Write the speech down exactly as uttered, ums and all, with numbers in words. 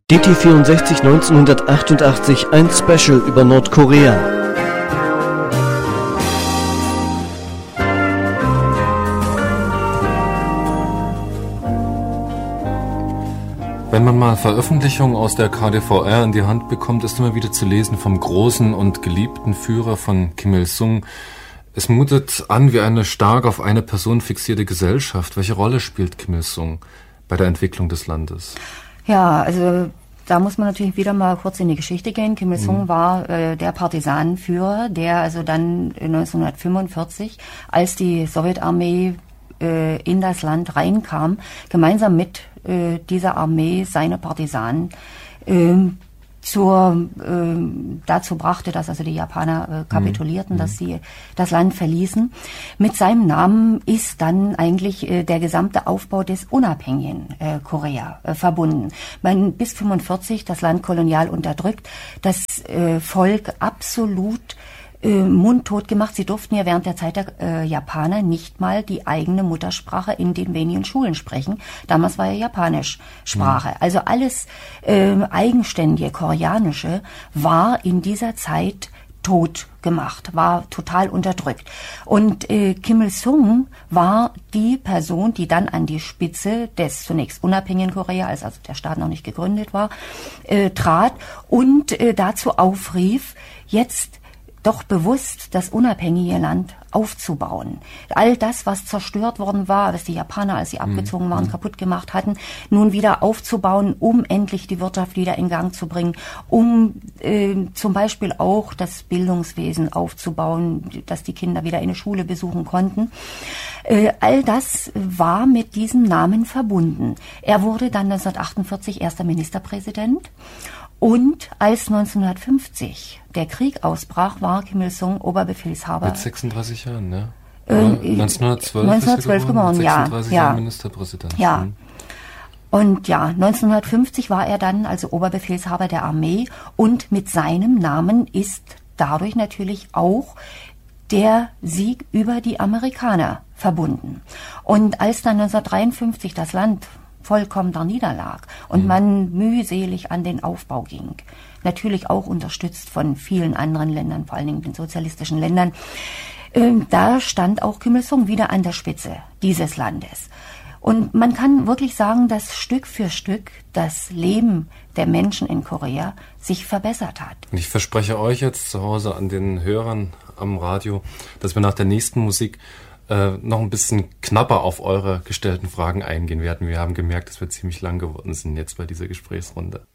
D T vierundsechzig neunzehnhundertachtundachtzig, ein Special über Nordkorea. Wenn man mal Veröffentlichungen aus der K D V R in die Hand bekommt, ist immer wieder zu lesen vom großen und geliebten Führer von Kim Il-sung. Es mutet an wie eine stark auf eine Person fixierte Gesellschaft. Welche Rolle spielt Kim Il-sung bei der Entwicklung des Landes? Ja, also da muss man natürlich wieder mal kurz in die Geschichte gehen. Kim Il-sung mhm. war äh, der Partisanenführer, der also dann neunzehnhundertfünfundvierzig, als die Sowjetarmee äh, in das Land reinkam, gemeinsam mit äh, dieser Armee seine Partisanen äh, zur, äh, dazu brachte, dass also die Japaner äh, kapitulierten, mhm. dass sie das Land verließen. Mit seinem Namen ist dann eigentlich äh, der gesamte Aufbau des unabhängigen äh, Korea äh, verbunden. Man bis fünfundvierzig das Land kolonial unterdrückt, das äh, Volk absolut äh, mundtot gemacht. Sie durften ja während der Zeit der äh, Japaner nicht mal die eigene Muttersprache in den wenigen Schulen sprechen. Damals war ja Japanisch Sprache. Mhm. Also alles äh, eigenständige Koreanische war in dieser Zeit tot gemacht, war total unterdrückt. Und äh, Kim Il-sung war die Person, die dann an die Spitze des zunächst unabhängigen Korea, als also der Staat noch nicht gegründet war, äh, trat und äh, dazu aufrief, jetzt doch bewusst das unabhängige Land aufzubauen. All das, was zerstört worden war, was die Japaner, als sie abgezogen waren, mhm. kaputt gemacht hatten, nun wieder aufzubauen, um endlich die Wirtschaft wieder in Gang zu bringen, um äh, zum Beispiel auch das Bildungswesen aufzubauen, dass die Kinder wieder eine Schule besuchen konnten. Äh, all das war mit diesem Namen verbunden. Er wurde dann neunzehnhundertachtundvierzig erster Ministerpräsident. Und als neunzehnhundertfünfzig der Krieg ausbrach, war Kim Il-sung Oberbefehlshaber. Mit sechsunddreißig Jahren, ne? Äh, neunzehnhundertzwölf, neunzehnhundertzwölf geboren, ja. sechsunddreißig ja. Jahre Ministerpräsident. Ja. Und ja, neunzehnhundertfünfzig war er dann also Oberbefehlshaber der Armee und mit seinem Namen ist dadurch natürlich auch der Sieg über die Amerikaner verbunden. Und als dann neunzehnhundertdreiundfünfzig das Land vollkommen da niederlag und mhm. man mühselig an den Aufbau ging. Natürlich auch unterstützt von vielen anderen Ländern, vor allen Dingen den sozialistischen Ländern. Ähm, da stand auch Kim Il-sung wieder an der Spitze dieses Landes. Und man kann wirklich sagen, dass Stück für Stück das Leben der Menschen in Korea sich verbessert hat. Und ich verspreche euch jetzt zu Hause an den Hörern am Radio, dass wir nach der nächsten Musik Äh, noch ein bisschen knapper auf eure gestellten Fragen eingehen werden. Wir haben gemerkt, dass wir ziemlich lang geworden sind jetzt bei dieser Gesprächsrunde.